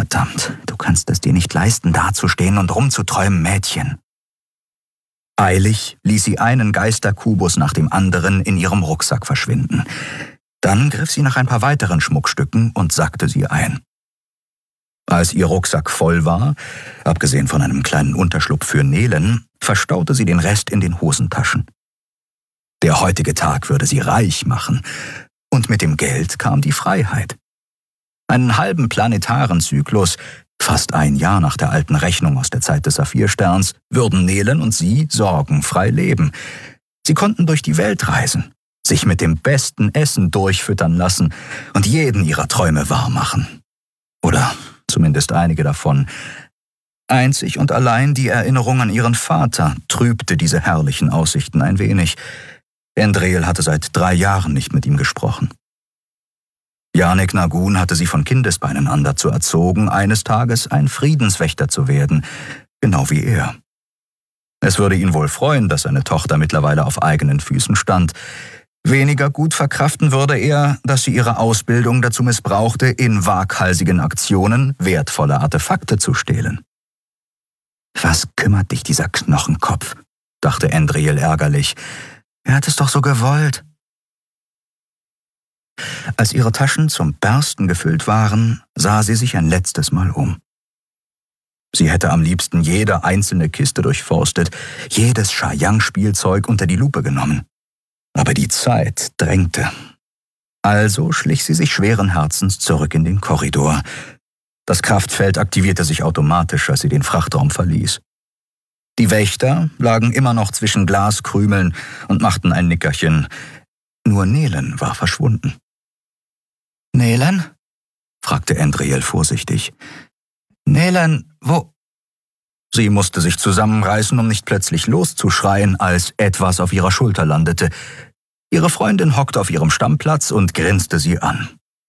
Verdammt, du kannst es dir nicht leisten, dazustehen und rumzuträumen, Mädchen. Eilig ließ sie einen Geisterkubus nach dem anderen in ihrem Rucksack verschwinden. Dann griff sie nach ein paar weiteren Schmuckstücken und sackte sie ein. Als ihr Rucksack voll war, abgesehen von einem kleinen Unterschlupf für Nelen, verstaute sie den Rest in den Hosentaschen. Der heutige Tag würde sie reich machen, und mit dem Geld kam die Freiheit. Einen halben planetaren Zyklus, fast ein Jahr nach der alten Rechnung aus der Zeit des Saphirsterns, würden Nelen und sie sorgenfrei leben. Sie konnten durch die Welt reisen, sich mit dem besten Essen durchfüttern lassen und jeden ihrer Träume wahrmachen. Oder zumindest einige davon. Einzig und allein die Erinnerung an ihren Vater trübte diese herrlichen Aussichten ein wenig. Endreel hatte seit 3 Jahren nicht mit ihm gesprochen. Janek Nagun hatte sie von Kindesbeinen an dazu erzogen, eines Tages ein Friedenswächter zu werden, genau wie er. Es würde ihn wohl freuen, dass seine Tochter mittlerweile auf eigenen Füßen stand. Weniger gut verkraften würde er, dass sie ihre Ausbildung dazu missbrauchte, in waghalsigen Aktionen wertvolle Artefakte zu stehlen. »Was kümmert dich dieser Knochenkopf?«, dachte Endreel ärgerlich. »Er hat es doch so gewollt.« Als ihre Taschen zum Bersten gefüllt waren, sah sie sich ein letztes Mal um. Sie hätte am liebsten jede einzelne Kiste durchforstet, jedes Shayang-Spielzeug unter die Lupe genommen. Aber die Zeit drängte. Also schlich sie sich schweren Herzens zurück in den Korridor. Das Kraftfeld aktivierte sich automatisch, als sie den Frachtraum verließ. Die Wächter lagen immer noch zwischen Glaskrümeln und machten ein Nickerchen. Nur Nelen war verschwunden. »Nelen?« fragte Endreel vorsichtig. »Nelen, wo?« Sie musste sich zusammenreißen, um nicht plötzlich loszuschreien, als etwas auf ihrer Schulter landete. Ihre Freundin hockte auf ihrem Stammplatz und grinste sie an.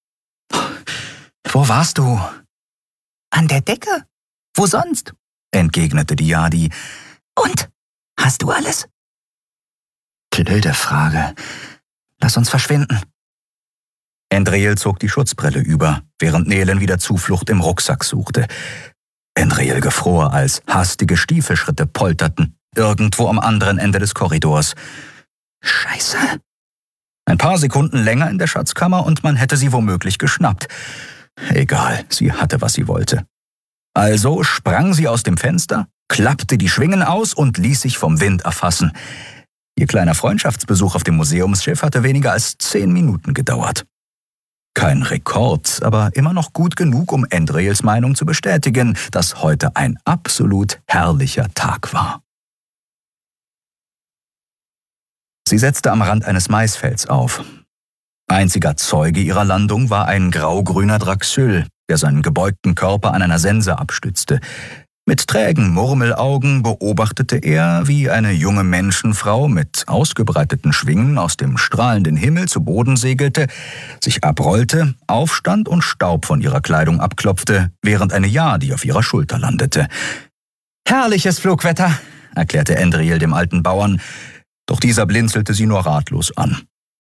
»Wo warst du?« »An der Decke. Wo sonst?«, entgegnete die Yadi. »Und? Hast du alles?« »Blöde Frage. Lass uns verschwinden.« Endreel zog die Schutzbrille über, während Nelen wieder Zuflucht im Rucksack suchte. Endreel gefror, als hastige Stiefelschritte polterten, irgendwo am anderen Ende des Korridors. Scheiße. Ein paar Sekunden länger in der Schatzkammer und man hätte sie womöglich geschnappt. Egal, sie hatte, was sie wollte. Also sprang sie aus dem Fenster, klappte die Schwingen aus und ließ sich vom Wind erfassen. Ihr kleiner Freundschaftsbesuch auf dem Museumsschiff hatte weniger als 10 Minuten gedauert. Kein Rekord, aber immer noch gut genug, um Endreels Meinung zu bestätigen, dass heute ein absolut herrlicher Tag war. Sie setzte am Rand eines Maisfelds auf. Einziger Zeuge ihrer Landung war ein graugrüner Draxyl, der seinen gebeugten Körper an einer Sense abstützte. Mit trägen Murmelaugen beobachtete er, wie eine junge Menschenfrau mit ausgebreiteten Schwingen aus dem strahlenden Himmel zu Boden segelte, sich abrollte, aufstand und Staub von ihrer Kleidung abklopfte, während eine Yadi auf ihrer Schulter landete. »Herrliches Flugwetter«, erklärte Endreel dem alten Bauern, doch dieser blinzelte sie nur ratlos an.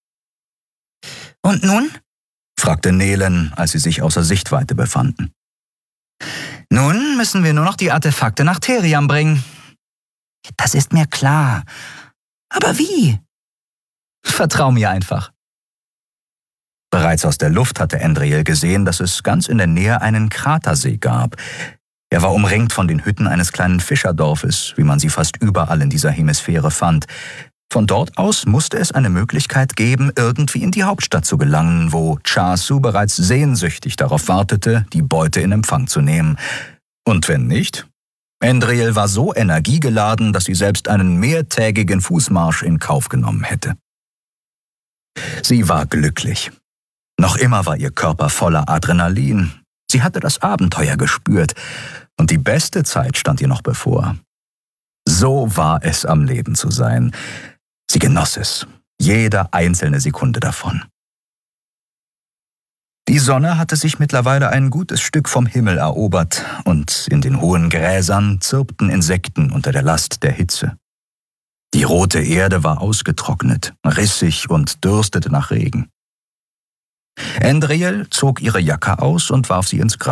»Und nun?«, fragte Nelen, als sie sich außer Sichtweite befanden. »Nun müssen wir nur noch die Artefakte nach Theriam bringen.« »Das ist mir klar. Aber wie?« »Vertrau mir einfach.« Bereits aus der Luft hatte Endreel gesehen, dass es ganz in der Nähe einen Kratersee gab. Er war umringt von den Hütten eines kleinen Fischerdorfes, wie man sie fast überall in dieser Hemisphäre fand. Von dort aus musste es eine Möglichkeit geben, irgendwie in die Hauptstadt zu gelangen, wo Chasu bereits sehnsüchtig darauf wartete, die Beute in Empfang zu nehmen. Und wenn nicht? Endreel war so energiegeladen, dass sie selbst einen mehrtägigen Fußmarsch in Kauf genommen hätte. Sie war glücklich. Noch immer war ihr Körper voller Adrenalin. Sie hatte das Abenteuer gespürt und die beste Zeit stand ihr noch bevor. So war es, am Leben zu sein. Sie genoss es, jede einzelne Sekunde davon. Die Sonne hatte sich mittlerweile ein gutes Stück vom Himmel erobert und in den hohen Gräsern zirpten Insekten unter der Last der Hitze. Die rote Erde war ausgetrocknet, rissig und dürstete nach Regen. Endreel zog ihre Jacke aus und warf sie ins Gras.